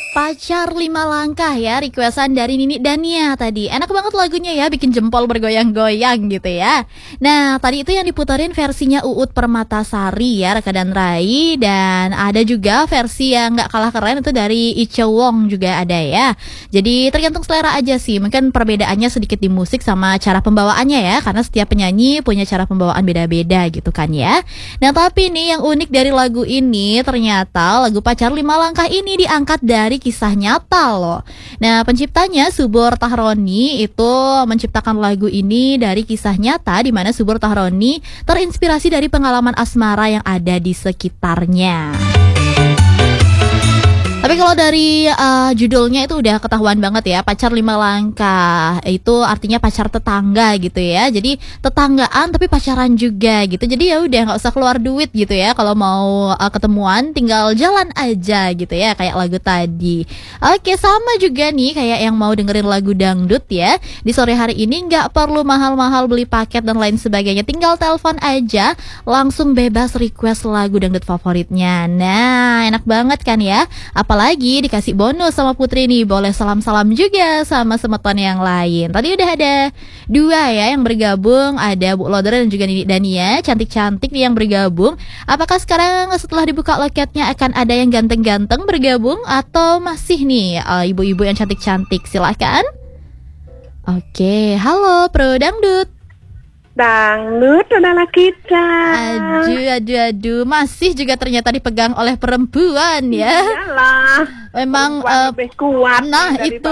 Pacar Lima Langkah ya, requestan dari Nini Dania tadi. Enak banget lagunya ya, bikin jempol bergoyang-goyang gitu ya. Nah, tadi itu yang diputerin versinya Uut Permatasari ya, Reka dan Rai. Dan ada juga versi yang gak kalah keren itu dari Ice Wong juga ada ya. Jadi tergantung selera aja sih, mungkin perbedaannya sedikit di musik sama cara pembawaannya ya. Karena setiap penyanyi punya cara pembawaan beda-beda gitu kan ya. Nah tapi nih yang unik dari lagu ini, ternyata lagu Pacar Lima Langkah ini diangkat dari kisah nyata loh. Nah penciptanya Subur Tahroni itu menciptakan lagu ini dari kisah nyata, di mana Subur Tahroni terinspirasi dari pengalaman asmara yang ada di sekitarnya. Tapi kalau dari judulnya itu udah ketahuan banget ya, Pacar Lima Langkah. Itu artinya pacar tetangga gitu ya. Jadi tetanggaan tapi pacaran juga gitu. Jadi ya udah nggak usah keluar duit gitu ya. Kalau mau ketemuan tinggal jalan aja gitu ya, kayak lagu tadi. Oke, sama juga nih kayak yang mau dengerin lagu dangdut ya. Di sore hari ini nggak perlu mahal-mahal beli paket dan lain sebagainya. Tinggal telepon aja, langsung bebas request lagu dangdut favoritnya. Nah, enak banget kan ya? Apalagi dikasih bonus sama Putri nih, boleh salam-salam juga sama semeton yang lain. Tadi udah ada dua ya yang bergabung, ada Bu Lodra dan juga Nini Dania, cantik-cantik nih yang bergabung. Apakah sekarang setelah dibuka loketnya akan ada yang ganteng-ganteng bergabung atau masih nih ibu-ibu yang cantik-cantik? Silakan. Oke, halo Pro Dangdut. Dangdut adalah kita. Aduh, masih juga ternyata dipegang oleh perempuan ya. Iyalah. Memang lebih kuat. Nah itu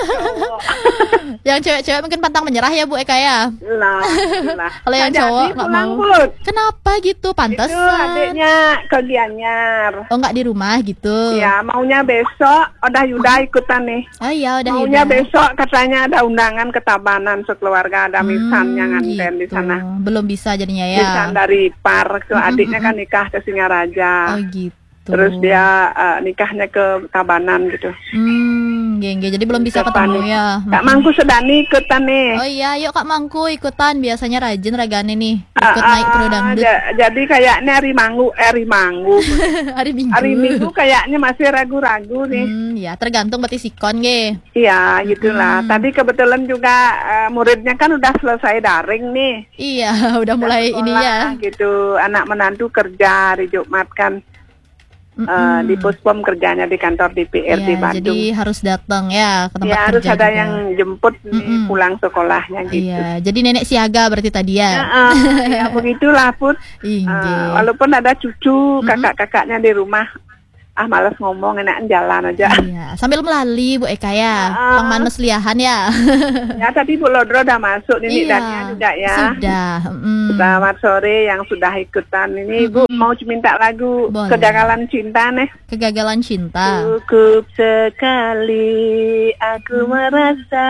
yang cewek-cewek mungkin pantang menyerah ya Bu Eka ya. Lah. Kalau yang cowok nggak mau. Kenapa gitu? Pantas. Itu adiknya ke Gianyar. Oh nggak di rumah gitu. Ya maunya besok. Udah Yuda ikutan nih. Oh iya udah. Maunya Yuda. Besok katanya ada undangan ke Tabanan sekeluarga, ada misannya nganten gitu. di sana. Belum bisa jadinya ya. Misan dari Par ke adiknya kan nikah ke Singaraja. Oh gitu. Terus dia nikahnya ke Tabanan gitu. Gengge. Jadi belum bisa ketemu ya. Kak Mangku sedani ikutan nih. Oh iya, yuk Kak Mangku ikutan. Biasanya rajin ragane nih. Ikut naik Pro Dangdut. Jadi kayaknya hari Minggu. Hari Minggu. Hari Minggu kayaknya masih ragu-ragu nih. Ya, tergantung berarti sikon ge. Iya, gitulah. Tadi kebetulan juga muridnya kan udah selesai daring nih. Iya, udah mulai sekolah, ini ya. Gitu. Anak menantu kerja hari Jumat kan. Di Puspom kerjanya di kantor DPR di Bandung. Jadi harus datang ya ke tempat ya, kerja harus ada juga. yang jemput pulang sekolahnya gitu. Iya, jadi nenek siaga berarti tadi ya. Ya begitulah Put. Walaupun ada cucu, kakak-kakaknya di rumah, malas ngomong, enak jalan aja. Iya, sambil melali Bu Eka ya, pangmanes liahan ya. Ya tadi Bu Lodro udah masuk, Nini Dania juga ya. Sudah. Selamat sore yang sudah ikutan ini. Bu mau minta lagu Boleh. Kegagalan Cinta nih. Kegagalan Cinta. Cukup sekali aku merasa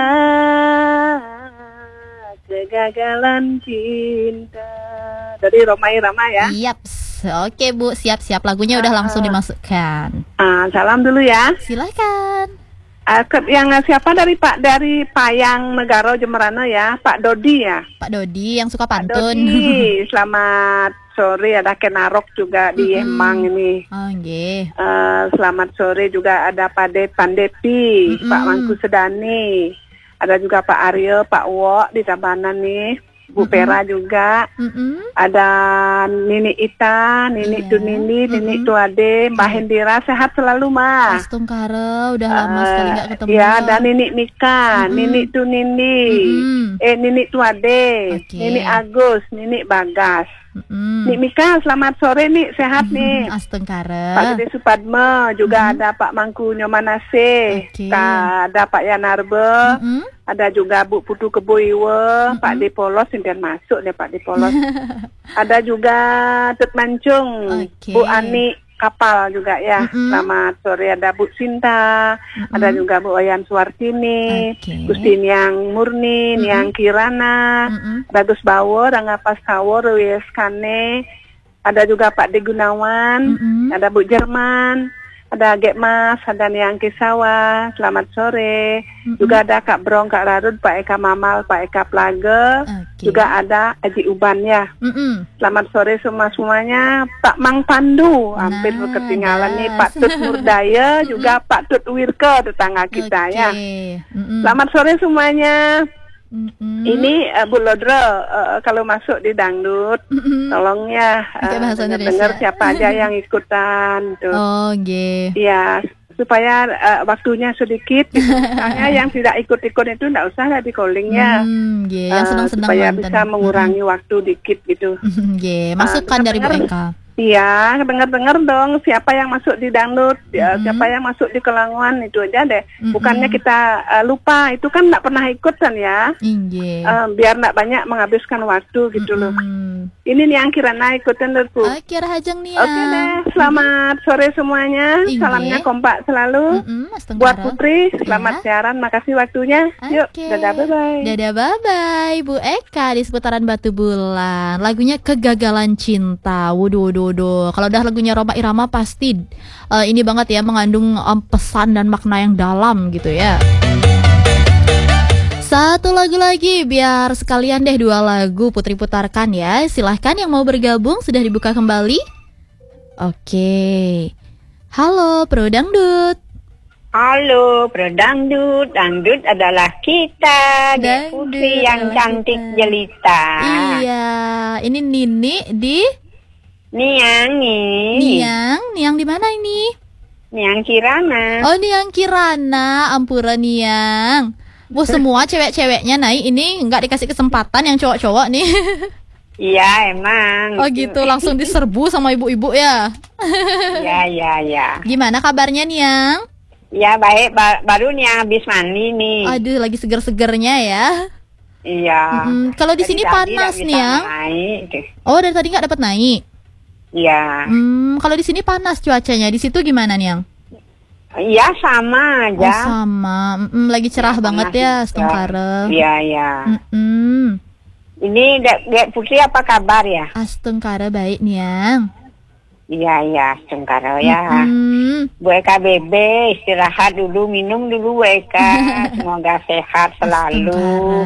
kegagalan cinta. Dari Romai Rama ya. Yaps. Oke Bu, siap-siap lagunya udah langsung dimasukkan. Salam dulu ya. Silakan. Yang siapa dari Payang Negaro Jemberana ya, Pak Dodi ya. Pak Dodi yang suka pantun. Pak Dodi, selamat sore. Ada Kenarok juga di Emang ini. Oh nggih. Selamat sore juga ada Pak Pandepi, Pak Mangku Sedani. Ada juga Pak Aryo, Pak Wo di Tabanan nih. Bu Pera juga. Ada Nini Ita, Nini Tunini, Nini Tuade, Mbak Hendira, sehat selalu Mas. Astungkara, udah lama sekali nggak ketemu. Ya, dan Nini Mika, Nini Tunini, Nini Tuade, Nini Agus, Nini Bagas. Nini Mika, selamat sore nih, sehat nih. Astungkara. Pak Gede Supadme, juga ada Pak Mangku Nyomanase, ada Pak Yanarbe. Ada juga Bu Putu Keboiwe, Pak Dipolos, dan masuk deh Pak Dipolos. Ada juga Tut Mancung, Bu Ani Kapal juga ya. Selamat sore. Ada Bu Sinta, ada juga Bu Oyan Suwartini, Gustin yang Murni, yang Kirana, Bagus Bawo, Rangga Paskawo, Rewes Kane. Ada juga Pak De Gunawan, ada Bu Jerman. ada Gek Mas, ada Niang Kisawa, selamat sore. Juga ada Kak Brong, Kak Rarud, Pak Eka Mamal, Pak Eka Plage. Juga ada Aji Uban ya. Selamat sore semuanya. Pak Mang Pandu, hampir ketinggalan nih. Pak Tut Murdaya, juga Pak Tut Wirke, tetangga kita ya. Selamat sore semuanya. Ini Bu Lodro, kalau masuk di dangdut, tolong ya dengar siapa aja yang ikutan tuh. Oh, ya supaya waktunya sedikit. Misalnya yang tidak ikut-ikut itu nggak usah lah di calling ya. Yang senang-senang supaya bisa mengurangi waktu dikit gitu. Masukkan dari Bu Eka. Iya, dengar-dengar dong siapa yang masuk di dangdut, siapa yang masuk di kelanguan, itu aja deh. Bukannya kita lupa, itu kan nggak pernah ikutan ya. Biar nggak banyak menghabiskan waktu gitu loh. Ini nih yang Kirana ikutin dulu. Kira hajang nih. Oke deh, selamat sore semuanya. Salamnya kompak selalu. Buat Putri, selamat siaran, makasih waktunya. Yuk, dadah bye-bye. Dadah bye-bye, Bu Eka di seputaran Batu Bulan. Lagunya Kegagalan Cinta. Waduh. Kalau udah lagunya Rhoma Irama pasti ini banget ya, mengandung pesan dan makna yang dalam gitu ya. Satu lagu lagi biar sekalian deh 2 lagu Putri putarkan ya. Silahkan yang mau bergabung, sudah dibuka kembali. Oke. Halo Pro Dangdut. Halo Pro Dangdut. Dangdut adalah kita, Putri yang cantik jelita. Iya, ini Nini di Niang di mana ini? Niang Kirana. Oh, Niang Kirana, ampura Niang. Semua cewek-ceweknya naik ini nggak dikasih kesempatan yang cowok-cowok nih. Iya, emang. Oh gitu, langsung diserbu sama ibu-ibu ya. Iya. Gimana kabarnya Niang? Ya baik, baru Niang habis mandi nih. Aduh, lagi seger-segernya ya. Iya. Kalau di sini panas Niang. Oh, dari tadi nggak dapat naik. Iya. Kalau di sini panas cuacanya. Di situ gimana Niang? Iya sama aja. Oh sama. Lagi cerah banget ya Stengkare. Iya. Ini Dek Putri apa kabar ya? Stengkare baik Niang. Iya Stengkare ya. Bu Eka Bebe istirahat dulu, minum dulu Bu Eka. Semoga sehat selalu.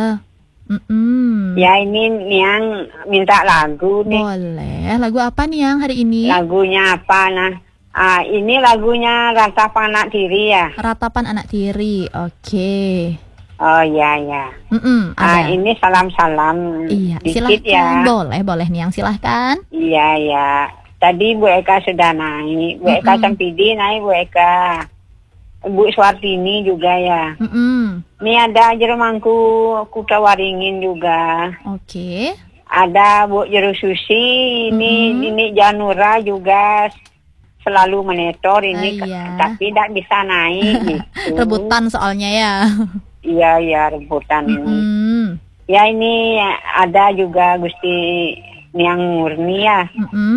Ya ini Niang minta lagu nih. Boleh. Lagu apa Niang hari ini? Lagunya apa nah? Ini lagunya Ratapan Anak Tiri ya. Ratapan Anak Tiri. Oke. Oh iya. Ini salam-salam. Iya. Dikit silahkan. Ya. Boleh Niang silahkan. Iya. Tadi Bu Eka sudah naik. Bu Eka Sampidi naik Bu Eka. Bu Swartini juga ya. Ini ada Jeremangku Kuta Waringin juga. Oke. Ada Bu Jeru Susi. Ini Janura juga selalu menetor ini. Tapi tidak bisa naik gitu. Rebutan soalnya ya. Iya rebutan ini. Ya ini ada juga Gusti Niang Murni ya.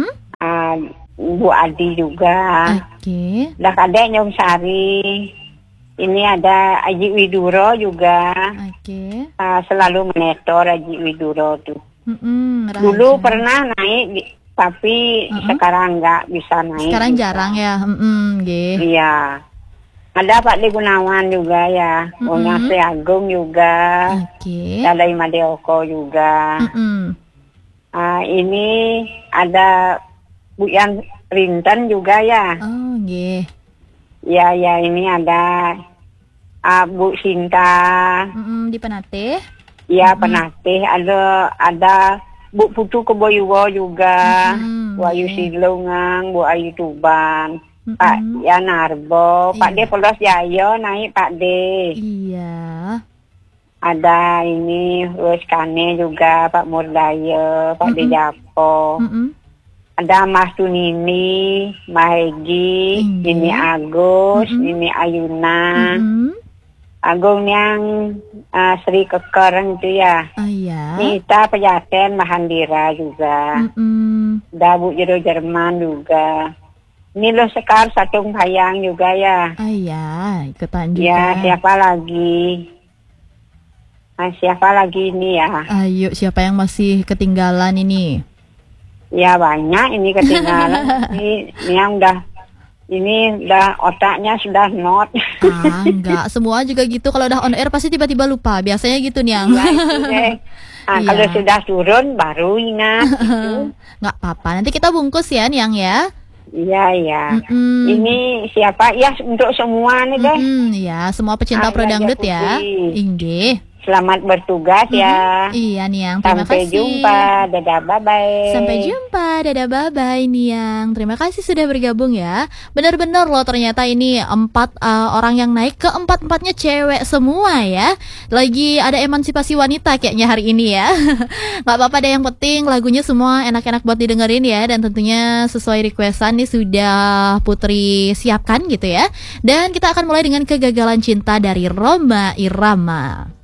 Bu Adi juga. Oke. Dah ada Nyom Sari. Ini ada Aji Widuro juga. Oke. Selalu menetor Aji Widuro tuh. Raja. Dulu pernah naik, tapi sekarang nggak bisa naik. Sekarang juga. jarang ya. Iya. Ada Pak De Gunawan juga ya. Punya Sri Agung juga. Oke. Ada Imadeoko juga. Ini ada Bu Yan Rinten juga ya. Oh, nggih. Ya, ini ada Bu Sinta. Di Penate. Ya, Penate. Ada Bu Putu Keboyuwo juga. Bu Ayu Silungang, Bu Ayu Tuban. Pak Yanarbo, Pak De Polos Jayo naik Pak De. Iya. Ada ini Wes Kane juga, Pak Murdaya, Pak De Japo. Ada Mas Tunini, Mahegi, ini Agus, ini Ayuna. Agung yang Sri Kekereng itu ya. Iya. Nita Pejaten Mahandira juga. Ada Bu Jero Jerman juga. Ini lo Sekar Satung Hayang juga ya. Iya, ikutan juga. Ya, siapa lagi? Siapa lagi ini ya? Ayo, siapa yang masih ketinggalan ini? Ya banyak ini ketinggalan. ini yang udah Ini udah otaknya sudah not. Enggak, semua juga gitu. Kalau udah on air pasti tiba-tiba lupa. Biasanya gitu nih yang. Ya, itu deh. Iya. Kalau sudah turun baru ingat. Gitu. Nggak apa-apa. Nanti kita bungkus ya, Niang ya. Iya, iya. Ini siapa? Ya, untuk semua nih deh. Ya, semua pecinta Pro Dangdut ya. Inggih. Selamat bertugas ya. Iya, Niang. Terima Sampai kasih. jumpa. Dadah, bye-bye. Sampai jumpa. Dadah, bye-bye, Niang. Terima kasih sudah bergabung ya. Benar-benar loh ternyata ini 4 orang yang naik, keempat-empatnya cewek semua ya. Lagi ada emansipasi wanita kayaknya hari ini ya. Gak apa-apa deh, yang penting lagunya semua enak-enak buat didengerin ya. Dan tentunya sesuai requestan nih sudah Putri siapkan gitu ya. Dan kita akan mulai dengan Kegagalan Cinta dari Rhoma Irama.